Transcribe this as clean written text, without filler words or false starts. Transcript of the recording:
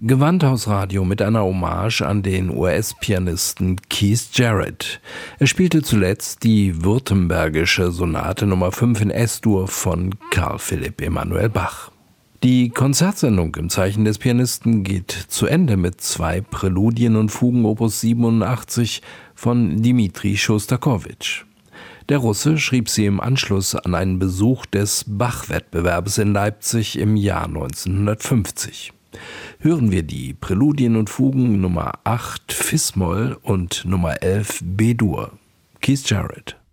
Gewandhausradio mit einer Hommage an den US-Pianisten Keith Jarrett. Er spielte zuletzt die württembergische Sonate Nummer 5 in S-Dur von Carl Philipp Emanuel Bach. Die Konzertsendung im Zeichen des Pianisten geht zu Ende mit 2 Präludien und Fugen Opus 87 von Dmitri Schostakowitsch. Der Russe schrieb sie im Anschluss an einen Besuch des Bach-Wettbewerbs in Leipzig im Jahr 1950. Hören wir die Präludien und Fugen Nummer 8 Fis-Moll und Nummer 11 B-Dur. Keith Jarrett.